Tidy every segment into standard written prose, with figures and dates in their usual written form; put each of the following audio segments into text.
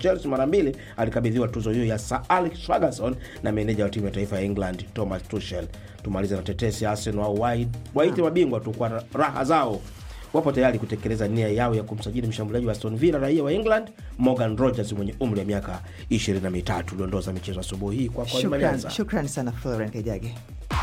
Chelsea mara 2 alikabidhiwa tuzo hiyo ya Sir Alex Ferguson na meneja wa timu ya taifa ya England Thomas Tuchel. Tumaliza na tetesi Arsenal waite mabingwa tu kwa raha zao. Wapo tayari kutekeleza nia yao ya kumsajili mshambuliaji wa Aston Villa raia wa England Morgan Rogers mwenye umri wa miaka 23. Dondoza michezo asubuhi hii kwa Imanyanza. Shukrani sana Florent Kejage.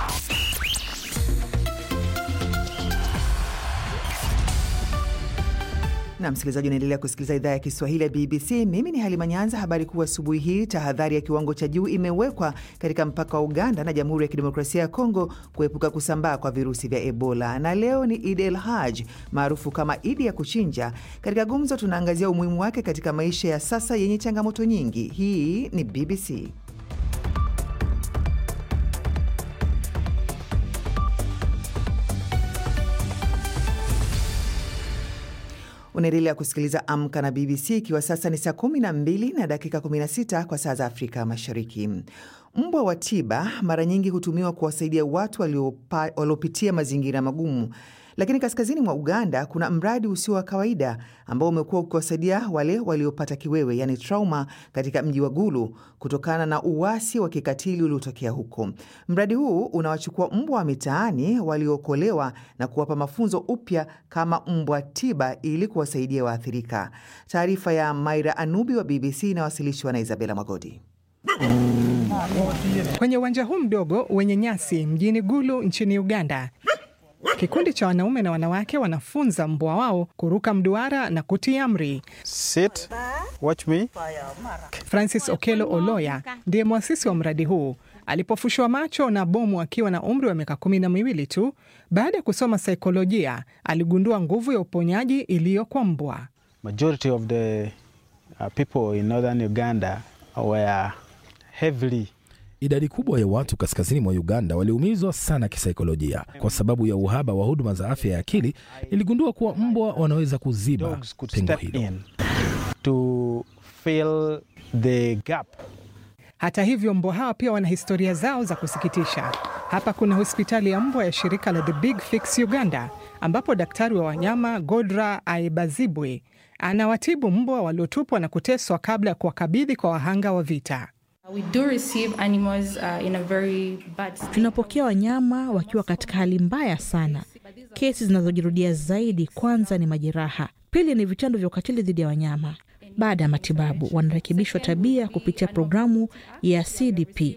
Na msikilizaji, unaendelea kusikiliza idhaa ya Kiswahili ya BBC. Mimi ni Halima Nyanza. Habari kuu asubuhi hii: tahadhari ya kiwango cha juu imewekwa katika mpaka wa Uganda na Jamhuri ya Kidemokrasia ya Kongo kuepuka kusambaa kwa virusi vya Ebola. Na leo ni Eid el-Hajj maarufu kama Idi ya kuchinja. Katika gumzo tunaangazia umuhimu wake katika maisha ya sasa yenye changamoto nyingi. Hii ni BBC. Unaendelea kusikiliza Amka na BBC, ikiwa sasa ni saa 12 na dakika 16 kwa saa za Afrika Mashariki. Mbwa wa tiba mara nyingi hutumiwa kuwasaidia watu waliopitia mazingira magumu. Lakini kaskazini mwa Uganda kuna mradi usio wa kawaida ambao umekuwa ukiwasaidia wale waliopata kiwewe, yani trauma, katika mji wa Gulu kutokana na uasi wa kikatili uliotokea huko. Mradi huu unawachukua mbwa wa mitaani waliookolewa na kuwapa mafunzo upya kama mbwa tiba ili kuwasaidia waathirika. Taarifa ya Maira Anubi wa BBC inawasilishwa na Isabella Magodi. Kwenye uwanja huu mdogo wenye nyasi mjini Gulu nchini Uganda, kikundi cha wanaume na wanawake wanafunza mbwa wao kuruka mduara na kutii amri. Sit, watch me. Francis Okelo Oloya ndiye mwasisi wa mradi huu. Alipofushwa macho na bomu akiwa na umri wa miaka 12 tu, baada ya kusoma saikolojia, aligundua nguvu ya uponyaji iliyo kwa mbwa. Majority of the people in northern Uganda were heavily. Idadi kubwa ya watu kaskazini mwa Uganda waliumizwa sana kisaikolojia kwa sababu ya uhaba wa huduma za afya ya akili. Iligundua kuwa mbwa wanaweza kuziba pengo hilo. To fill the gap. Hata hivyo, mbwa hawa pia wana historia zao za kusikitisha. Hapa kuna hospitali ya mbwa ya shirika la The Big Fix Uganda, ambapo daktari wa wanyama Godra Aibazibwe anawatibu mbwa waliotupwa na kuteswa kabla ya kuwakabidhi kwa wahanga wa vita. Tunapokea wanyama wakiwa katika hali mbaya sana. Kesi zinazojirudia zaidi, kwanza ni majeraha, pili ni vitendo vya ukatili dhidi ya wanyama. Baada ya matibabu wanarekebishwa tabia kupitia programu ya CDP.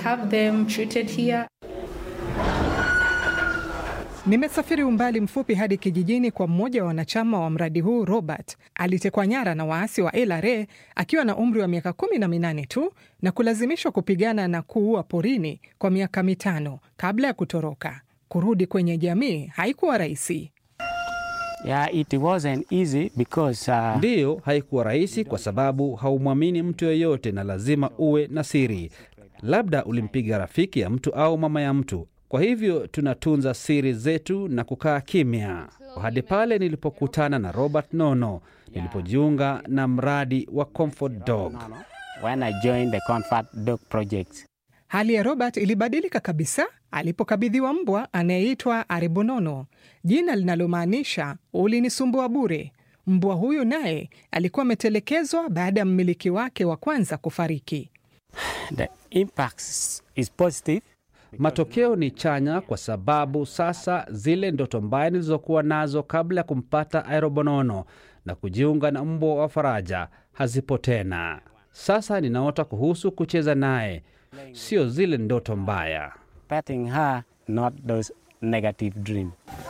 Nimesafiri umbali mfupi hadi kijijini kwa mmoja wa wanachama wa mradi huu. Robert alitekwa nyara na waasi wa LRA akiwa na umri wa miaka 18 tu na kulazimishwa kupigana na kuua porini kwa miaka 5 kabla ya kutoroka. Kurudi kwenye jamii haikuwa rahisi. It wasn't easy because Ndiyo, haikuwa rahisi kwa sababu haumwamini mtu yeyote na lazima uwe na siri. Labda ulimpiga rafiki ya mtu au mama ya mtu. Kwa hivyo tunatunza siri zetu na kukaa kimya. Hadi pale nilipokutana na Robert Nono, nilipojiunga na mradi wa Comfort Dog. When I joined the Comfort Dog project. Hali ya Robert ilibadilika kabisa alipokabidhiwa mbwa anayeitwa Aribonono, jina linalomaanisha ulinisumbua bure. Mbwa huyu naye alikuwa ametelekezwa baada ya mmiliki wake wa kwanza kufariki. The impact is positive. Matokeo ni chanya kwa sababu sasa zile ndoto mbaya nilizokuwa nazo kabla ya kumpata Aribonono na kujiunga na mbwa wa faraja hazipo tena. Sasa ninaota kuhusu kucheza naye, sio zile ndoto mbaya. Petting her, not those negative dreams.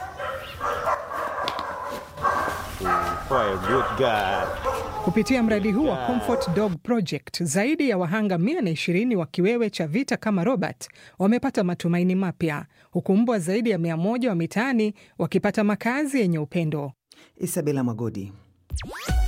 Kupitia mradi huu wa Comfort Dog Project, zaidi ya wahanga 120 wa kiwewe cha vita kama Robert wamepata matumaini mapya, huku mbwa zaidi ya 100 wa mitaani wakipata makazi yenye upendo. Isabella Magodi.